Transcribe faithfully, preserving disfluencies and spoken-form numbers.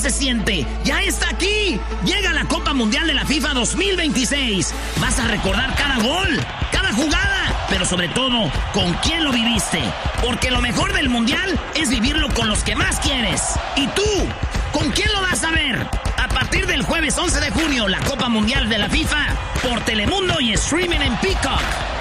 se siente. ¡Ya está aquí! Llega la Copa Mundial de la FIFA dos mil veintiséis. Vas a recordar cada gol, cada jugada, pero sobre todo, con quién lo viviste. Porque lo mejor del Mundial es vivirlo con los que más quieres. ¿Y tú? ¿Con quién lo vas a ver? A partir del jueves once de junio, la Copa Mundial de la FIFA por Telemundo y streaming en Peacock.